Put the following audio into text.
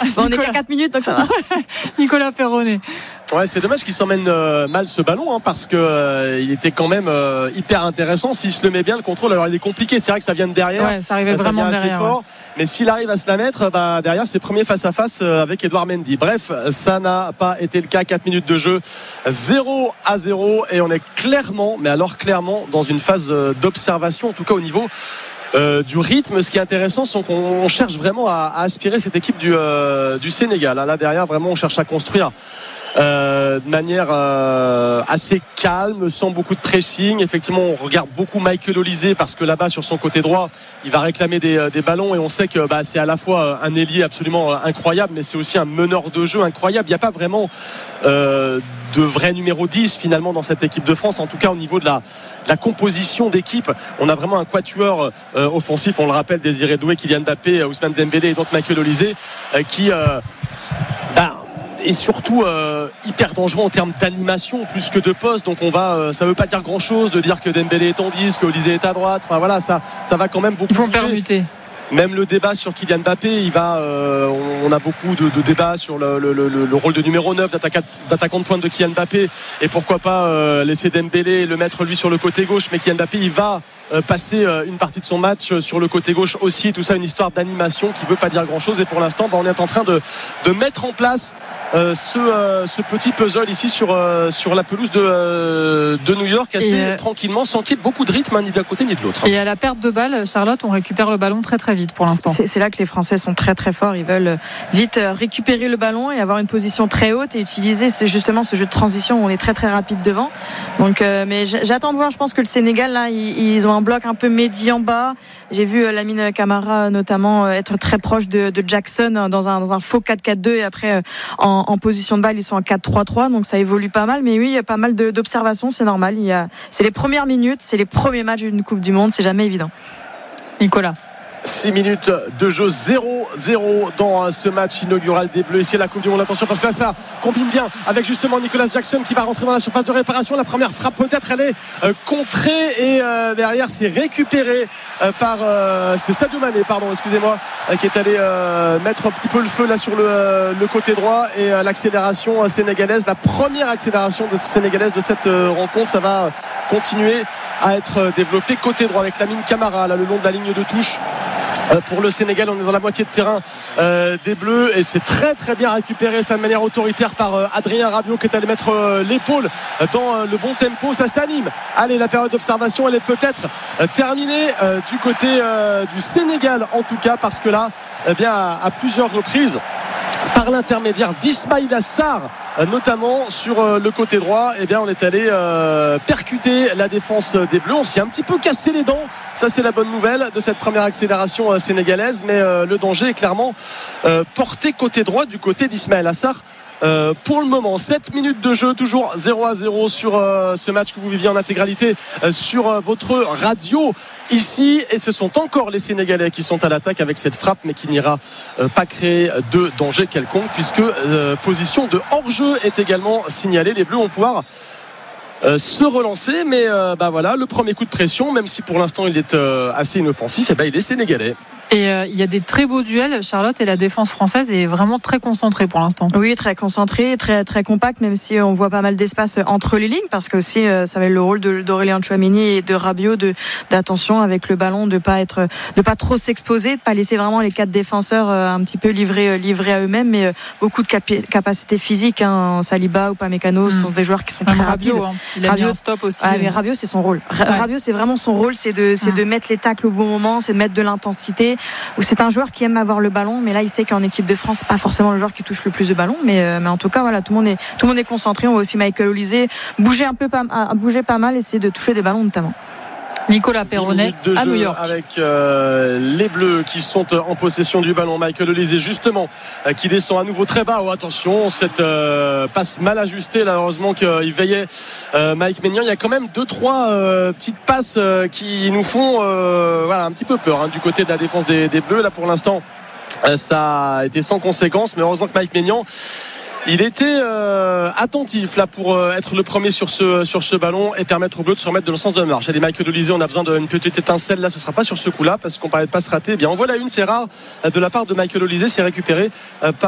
Bon, on est qu'à 4 minutes, donc ça va. Nicolas Perronnet. Ouais, c'est dommage qu'il s'emmène mal ce ballon, parce que il était quand même hyper intéressant. S'il se le met bien, le contrôle, alors il est compliqué. C'est vrai que ça vient de derrière, ouais, ça arrivait vraiment vient assez derrière, fort. Ouais. Mais s'il arrive à se la mettre, derrière, c'est premier face à face avec Edouard Mendy. Bref, ça n'a pas été le cas. 4 minutes de jeu, 0-0, et on est clairement, mais alors clairement, dans une phase d'observation, en tout cas au niveau du rythme. Ce qui est intéressant, c'est qu'on cherche vraiment à aspirer cette équipe du Sénégal. Là derrière, vraiment, on cherche à construire de manière assez calme, sans beaucoup de pressing. Effectivement, on regarde beaucoup Michael Olise, parce que là-bas sur son côté droit, il va réclamer des ballons, et on sait que c'est à la fois un ailier absolument incroyable, mais c'est aussi un meneur de jeu incroyable. Il n'y a pas vraiment de vrai numéro 10 finalement dans cette équipe de France, en tout cas au niveau de la composition d'équipe. On a vraiment un quatuor offensif, on le rappelle: Désiré Doué, Kylian Mbappé, Ousmane Dembélé et donc Michael Olise, qui et surtout hyper dangereux en termes d'animation plus que de poste. Donc ça veut pas dire grand chose de dire que Dembélé est en 10, que Olise est à droite. Enfin voilà, ça va quand même beaucoup. Ils vont permuter. Même le débat sur Kylian Mbappé, on a beaucoup de débats sur le rôle de numéro 9, d'attaquant de pointe de Kylian Mbappé, et pourquoi pas laisser Dembélé le mettre lui sur le côté gauche. Mais Kylian Mbappé, il va passer une partie de son match sur le côté gauche aussi. Tout ça, une histoire d'animation qui veut pas dire grand chose. Et pour l'instant, on est en train de mettre en place ce petit puzzle ici sur la pelouse de New York, assez tranquillement, sans qu'il y ait beaucoup de rythme, ni d'un côté ni de l'autre. Et à la perte de balle, Charlotte, on récupère le ballon très très vite pour l'instant. C'est là que les Français sont très très forts. Ils veulent vite récupérer le ballon et avoir une position très haute et utiliser justement ce jeu de transition où on est très très rapide devant. Donc, mais j'attends de voir. Je pense que le Sénégal, là, ils ont un bloc un peu médian bas. J'ai vu Lamine Camara notamment être très proche de Jackson dans un faux 4-4-2, et après en position de balle ils sont en 4-3-3, donc ça évolue pas mal. Mais oui, il y a pas mal d'observations, c'est normal. C'est les premières minutes, c'est les premiers matchs d'une Coupe du Monde, c'est jamais évident. Nicolas. 6 minutes de jeu, 0-0 dans ce match inaugural des Bleus. Ici, la Coupe du Monde. Attention, parce que là, ça combine bien avec justement Nicolas Jackson qui va rentrer dans la surface de réparation. La première frappe, peut-être, elle est contrée, et derrière, c'est récupéré par c'est Sadio Mané, excusez-moi, qui est allé mettre un petit peu le feu là sur le côté droit. Et l'accélération sénégalaise, la première accélération sénégalaise de cette rencontre, ça va continuer à être développé côté droit avec Lamine Camara là, le long de la ligne de touche. Pour le Sénégal, on est dans la moitié de terrain des Bleus, et c'est très très bien récupéré ça de manière autoritaire par Adrien Rabiot, qui est allé mettre l'épaule dans le bon tempo. Ça s'anime. Allez, la période d'observation, elle est peut-être terminée du côté du Sénégal, en tout cas, parce que là, à plusieurs reprises, par l'intermédiaire d'Ismaïla Sarr, notamment sur le côté droit, on est allé percuter la défense des Bleus. On s'y est un petit peu cassé les dents. Ça, c'est la bonne nouvelle de cette première accélération sénégalaise, mais le danger est clairement porté côté droit, du côté d'Ismaïla Sarr. Pour le moment, 7 minutes de jeu, toujours 0-0 sur ce match que vous viviez en intégralité sur votre radio ici, et ce sont encore les Sénégalais qui sont à l'attaque avec cette frappe, mais qui n'ira pas créer de danger quelconque, puisque position de hors-jeu est également signalée. Les Bleus vont pouvoir se relancer, mais voilà, le premier coup de pression, même si pour l'instant il est assez inoffensif, il est sénégalais. Et il y a des très beaux duels, Charlotte, et la défense française est vraiment très concentrée pour l'instant. Oui, très concentrée, très très compacte, même si on voit pas mal d'espace entre les lignes, parce que aussi ça va être le rôle d'Aurélien Tchouaméni et de Rabiot d'attention avec le ballon, de pas trop s'exposer, de pas laisser vraiment les 4 défenseurs un petit peu livrés à eux-mêmes, mais beaucoup de capacité physique. Saliba ou Upamecano sont des joueurs qui sont très rapides. Rabiot, il a mis un stop aussi. Mais Rabiot, c'est son rôle. Rabiot, c'est vraiment son rôle, c'est de mettre les tacles au bon moment, c'est de mettre de l'intensité. C'est un joueur qui aime avoir le ballon, mais là il sait qu'en équipe de France, c'est pas forcément le joueur qui touche le plus de ballons, mais en tout cas voilà, tout le monde est concentré. On voit aussi Michael Olise bouger pas mal, essayer de toucher des ballons notamment. Nicolas Perronnet à New York avec les Bleus qui sont en possession du ballon. Michael Olise justement qui descend à nouveau très bas. Attention, cette passe mal ajustée là, heureusement qu'il veillait Mike Maignan. Il y a quand même 2-3 petites passes qui nous font un petit peu peur du côté de la défense des Bleus. Là pour l'instant ça a été sans conséquence, mais heureusement que Mike Maignan, il était attentif là pour être le premier sur ce ballon et permettre aux Bleus de se remettre dans le sens de la marche. Allez, Michael Olise, on a besoin d'une petite étincelle là, ce sera pas sur ce coup là, parce qu'on parlait de pas se rater. On voit la une, c'est rare de la part de Michael Olise, c'est récupéré par